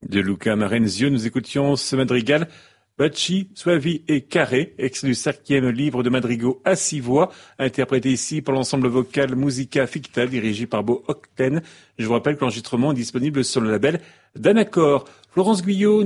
De Luca Marenzio, nous écoutions ce madrigal Baci, Suavi et Carré, extrait du 5e livre de madrigaux à 6 voix, interprété ici par l'ensemble vocal Musica Ficta, dirigé par Bo Octen. Je vous rappelle que l'enregistrement est disponible sur le label Danaccord. Florence Guyot